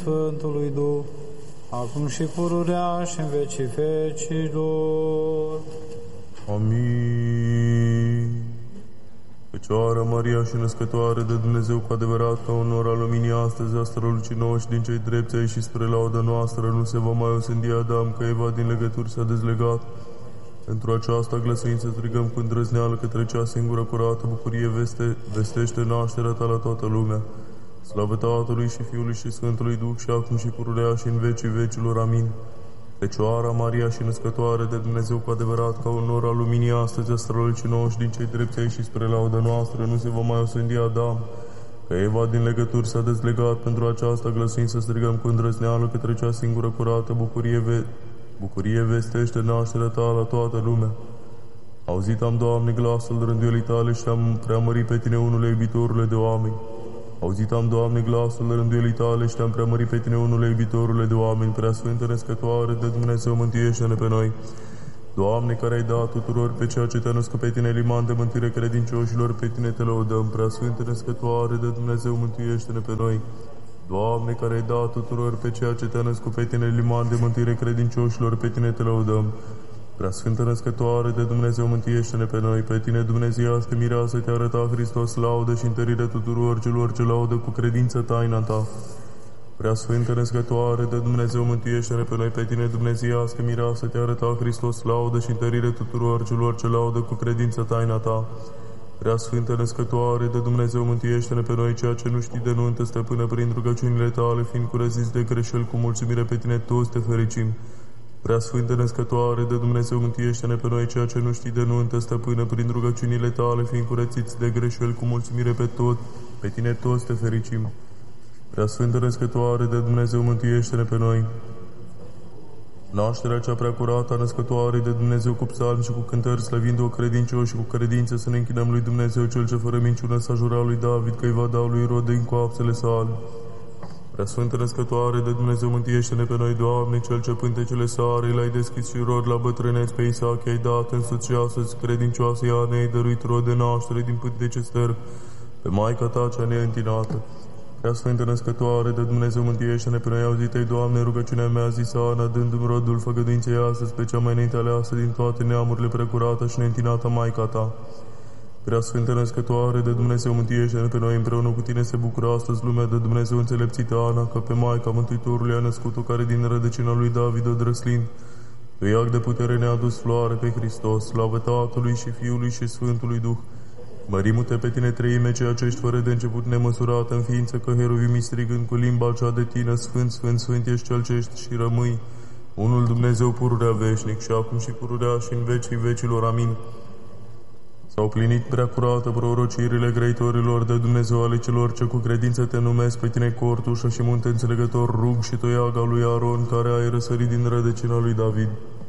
Sfântului Duh, acum și pururea și în vecii vecilor. Amin. Fecioară Maria și născătoare de Dumnezeu cu adevărat, ca un nor al luminii astăzi, a strălucinoși din cei drepți ai și spre laudă noastră, nu se va mai osândi Adam, că Eva din legături s-a dezlegat. Pentru aceasta glăsuință strigăm cu îndrăzneală către cea singură curată bucurie, vestește nașterea ta la toată lumea. Slavă Tatălui și Fiului și Sfântului Duh, și acum și pururea și în vecii vecilor. Amin. Fecioara Maria și născătoare de Dumnezeu cu adevărat, ca un nor al luminii astăzi, a strălucinoși din cei drepți ai și spre laudă noastră, nu se va mai osândi Adam, că Eva din legături s-a dezlegat. Pentru aceasta glăsuind să strigăm cu îndrăzneală către cea singură curată bucurie, vestește nașterea ta la toată lumea. Auzit am, Doamne, glasul rânduielii tale și am preamărit pe tine, unule iubitorule de oameni. Auzit am, Doamne, glasul rânduielii tale și te-am preamărit pe tine, unule iubitorule de oameni. Preasfântă născătoare de Dumnezeu, mântuiește-ne pe noi. Doamne, care ai dat tuturor pe ceea ce te-a născut pe tine, liman de mântuire credincioșilor, pe tine te lăudăm. Preasfântă născătoare de Dumnezeu, mântuiește-ne pe noi. Doamne, care ai dat tuturor pe ceea ce te-a născut pe tine, liman de mântuire credincioșilor, pe tine te lăudăm. Preasfântă născătoare de Dumnezeu, mântuiește-ne pe noi. Pe tine, Dumnezeiască mireasă, te arăta Hristos laudă și întărire tuturor celor ce laudă cu credință taina ta. Preasfântă născătoare de Dumnezeu, mântuiește-ne pe noi. Pe tine, Dumnezeiască mireasă, te arăta Hristos laudă și întărire tuturor celor ce laudă cu credință taina ta. Preasfântă născătoare de Dumnezeu, mântuiește-ne pe noi. Ceea ce nu știi de nuntă, stăpână, prin rugăciunile tale, fiind curățiți de greșeli, cu mulțumire pe tine toți te fericim. Preasfântă născătoare de Dumnezeu, mântuiește-ne pe noi. Ceea ce nu știi de nuntă, stăpână, prin rugăciunile tale, fiind curățiți de greșeli, cu mulțumire pe tine toți te fericim. Preasfântă născătoare de Dumnezeu, mântuiește-ne pe noi. Nașterea cea prea curată a născătoarei de Dumnezeu, cu psalmi și cu cântări, slăvind-o credincioși și cu credință, să ne închinăm lui Dumnezeu, cel ce fără minciună s-a jurat lui David că îi va da lui Rod din coapsele sale. Preasfântă născătoare de Dumnezeu, mântuiește-ne pe noi, Doamne, cel ce pântecele sare l-ai deschis și rod la bătrâneți, pe Isaac i-ai dat însuți și astăzi credincioasă ea ne-ai dăruit rod de naștere din pântece sterb, pe Maica ta cea neîntinată. Preasfântă născătoare de Dumnezeu, mântuiește-ne pe noi, auzite-i, Doamne, rugăciunea mea zisă Ana, dându-mi rodul făgăduinței astăzi pe cea mai înainte aleasă din toate neamurile, precurată și neîntinată Maica ta. Preasfântă născătoare de Dumnezeu, mântuiește-ne pe noi, împreună cu tine se bucură astăzi lumea de Dumnezeu înțelepțită Ana, că pe Maica Mântuitorului a născut-o, care din rădăcina lui David o drăslind, pe iag de putere ne-a adus floare pe Hristos. Slavă Tatălui și Fiului și Sfântului Duh. Mărimu-te pe tine, treime, ceea ce ești fără de început, nemăsurat în ființă, că heruvimii strigând cu limba cea de tine, Sfânt, Sfânt, Sfânt ești cel ce ești și rămâi, unul Dumnezeu pururea veșnic, și acum și pururea și în vecii vecilor. Amin. S-au plinit prea curată prorocirile greitorilor de Dumnezeu, ale celor ce cu credință te numesc pe tine, cortușă și munte înțelegător, rug și toiaga lui Aron, care ai răsărit din rădăcina lui David.